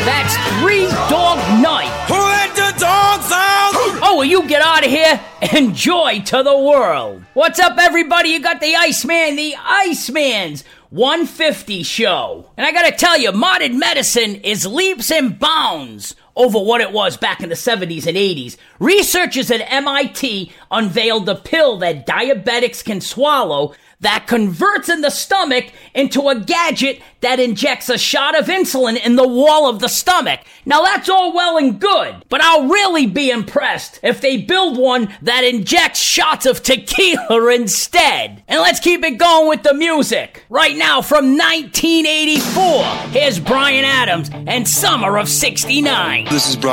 That's Three Dog Night. Who let the dogs out? Oh, will you get out of here? Enjoy to the world. What's up, everybody? You got the Iceman's 150 show. And I gotta tell you, modern medicine is leaps and bounds over what it was back in the 70s and 80s. Researchers at MIT unveiled a pill that diabetics can swallow that converts in the stomach into a gadget that injects a shot of insulin in the wall of the stomach. Now that's all well and good, but I'll really be impressed if they build one that injects shots of tequila instead. And let's keep it going with the music. Right now from 1984, here's Bryan Adams and Summer of '69. This is Bryan